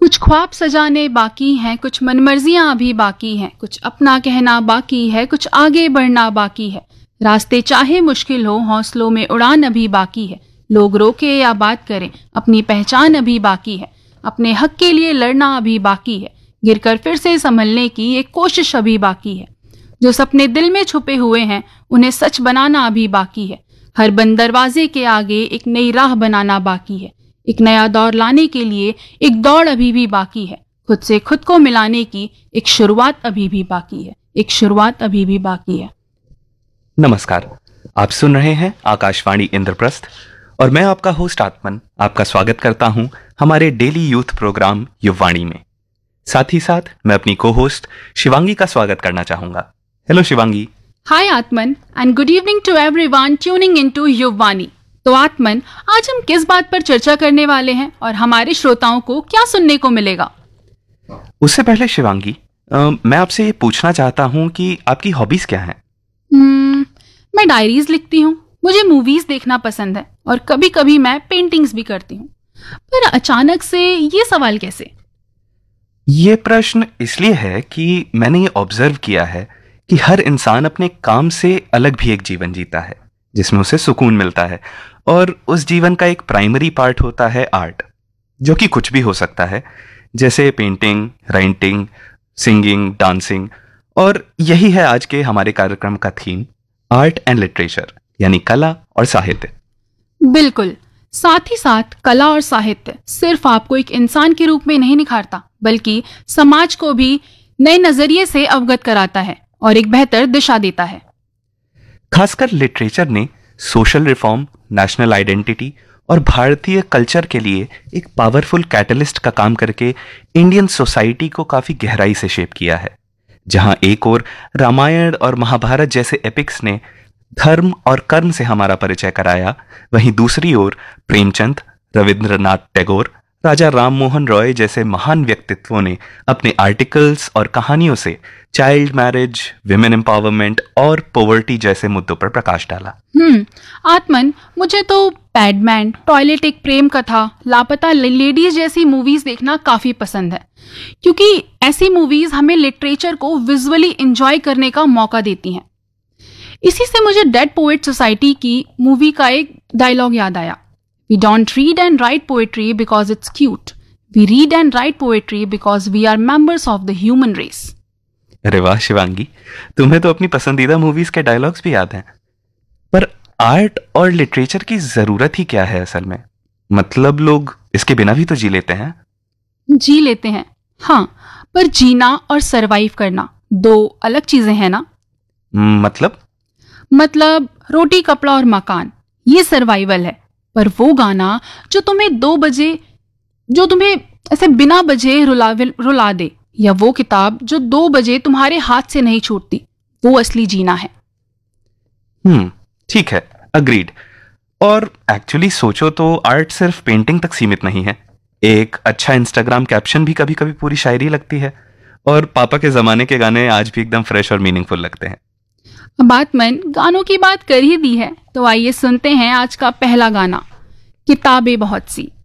कुछ ख्वाब सजाने बाकी हैं, कुछ मनमर्जियां अभी बाकी हैं, कुछ अपना कहना बाकी है, कुछ आगे बढ़ना बाकी है। रास्ते चाहे मुश्किल हो, हौसलों में उड़ान अभी बाकी है। लोग रोके या बात करें, अपनी पहचान अभी बाकी है। अपने हक के लिए लड़ना अभी बाकी है। गिरकर फिर से संभलने की एक कोशिश अभी बाकी है। जो सपने दिल में छुपे हुए हैं, उन्हें सच बनाना अभी बाकी है। हर बंद दरवाजे के आगे एक नई राह बनाना बाकी है। एक नया दौर लाने के लिए एक दौड़ अभी भी बाकी है। खुद से खुद को मिलाने की एक शुरुआत अभी भी बाकी है। एक शुरुआत अभी भी बाकी है। नमस्कार, आप सुन रहे हैं आकाशवाणी इंद्रप्रस्थ और मैं आपका होस्ट आत्मन आपका स्वागत करता हूं हमारे डेली यूथ प्रोग्राम युववाणी में। साथ ही साथ मैं अपनी को होस्ट शिवांगी का स्वागत करना चाहूंगा। Hello Shivangi. Hi Atman and good evening to everyone tuning into Yuvvani. तो आत्मन, आज हम किस बात पर चर्चा करने वाले हैं और हमारे श्रोताओं को क्या सुनने को मिलेगा? उससे पहले शिवांगी, मैं आपसे ये पूछना चाहता हूं कि आपकी हॉबीज क्या हैं? मैं डायरीज लिखती हूँ, मुझे मूवीज देखना पसंद है और कभी कभी मैं पेंटिंग्स भी करती हूँ। पर अचानक से ये सवाल कैसे? ये प्रश्न इसलिए है कि मैंने ये ऑब्जर्व किया है कि हर इंसान अपने काम से अलग भी एक जीवन जीता है जिसमें उसे सुकून मिलता है, और उस जीवन का एक प्राइमरी पार्ट होता है आर्ट, जो कि कुछ भी हो सकता है, जैसे पेंटिंग, राइटिंग, सिंगिंग, डांसिंग। और यही है आज के हमारे कार्यक्रम का थीम, आर्ट एंड लिटरेचर, यानी कला और साहित्य। बिल्कुल। साथ ही साथ कला और साहित्य सिर्फ आपको एक इंसान के रूप में नहीं निखारता, बल्कि समाज को भी नए नजरिए से अवगत कराता है और एक बेहतर दिशा देता है। खासकर लिटरेचर ने सोशल रिफॉर्म, नेशनल आइडेंटिटी और भारतीय कल्चर के लिए एक पावरफुल कैटलिस्ट का काम करके इंडियन सोसाइटी को काफी गहराई से शेप किया है। जहां एक ओर रामायण और महाभारत जैसे एपिक्स ने धर्म और कर्म से हमारा परिचय कराया, वहीं दूसरी ओर प्रेमचंद, रविंद्रनाथ टैगोर, राजा राम मोहन रॉय जैसे महान व्यक्तित्वों ने अपने आर्टिकल्स और कहानियों से चाइल्ड मैरिज, विमेन एम्पावरमेंट और पॉवर्टी जैसे मुद्दों पर प्रकाश डाला। आत्मन, मुझे तो पैडमैन, टॉयलेट एक प्रेम कथा, लापता लेडीज जैसी मूवीज देखना काफी पसंद है, क्योंकि ऐसी मूवीज हमें लिटरेचर को विजुअली एंजॉय करने का मौका देती हैं। इसी से मुझे डेड पोएट सोसाइटी की मूवी का एक डायलॉग याद आया। We don't read and write poetry because it's cute. We read and write poetry because we are members of the human race. अरे वाह शिवांगी, तुम्हें तो अपनी पसंदीदा मूवीज के डायलॉग्स भी याद हैं। पर आर्ट और लिटरेचर की जरूरत ही क्या है असल में? मतलब लोग इसके बिना भी तो जी लेते हैं। जी लेते हैं, हाँ, पर जीना और सरवाइव करना दो अलग चीजें हैं ना। मतलब रोटी, कपड़ा और मकान, ये सर्वाइवल है। पर वो गाना जो तुम्हें ऐसे बिना बजे रुला दे, या वो किताब जो 2 बजे तुम्हारे हाथ से नहीं छूटती, वो असली जीना है। ठीक है, अग्रीड। और एक्चुअली सोचो तो आर्ट सिर्फ पेंटिंग तक सीमित नहीं है। एक अच्छा इंस्टाग्राम कैप्शन भी कभी कभी पूरी शायरी लगती है, और पापा के जमाने के गाने आज भी एकदम फ्रेश और मीनिंगफुल लगते हैं। अब आत्मन, गानों की बात कर ही दी है तो आइए सुनते हैं आज का पहला गाना, किताबें बहुत सी।